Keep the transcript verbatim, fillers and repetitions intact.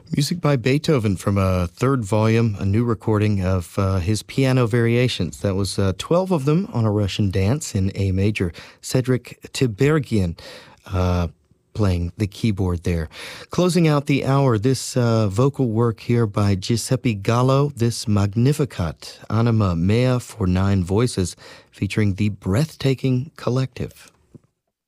Music by Beethoven from a third volume, a new recording of uh, his piano variations. That was uh, twelve of them on a Russian dance in A major. Cedric Tiberghien uh, playing the keyboard there. Closing out the hour, this uh, vocal work here by Giuseppe Gallo, this Magnificat, Anima Mea for nine voices, featuring the breathtaking Collective.